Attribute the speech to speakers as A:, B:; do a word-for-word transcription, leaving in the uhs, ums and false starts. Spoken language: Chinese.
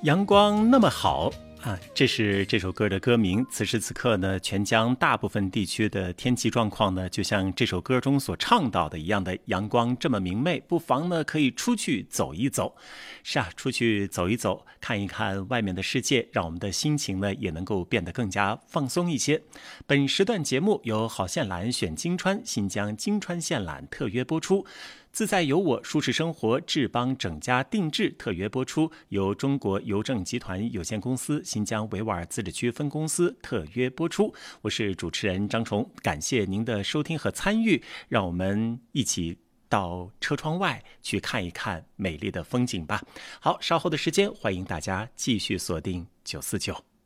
A: 阳光那么好啊，这是这首歌的歌名。此时此刻呢，全疆大部分地区的天气状况呢，就像这首歌中所唱到的一样的，阳光这么明媚，不妨呢可以出去走一走。是啊，出去走一走，看一看外面的世界，让我们的心情呢也能够变得更加放松一些。本时段节目由好线缆选金川新疆金川线缆特约播出。自在有我舒适生活智邦整家定制特约播出，由中国邮政集团有限公司新疆维吾尔自治区分公司特约播出。我是主持人张崇，感谢您的收听和参与，让我们一起到车窗外去看一看美丽的风景吧。好，稍后的时间欢迎大家继续锁定九四九。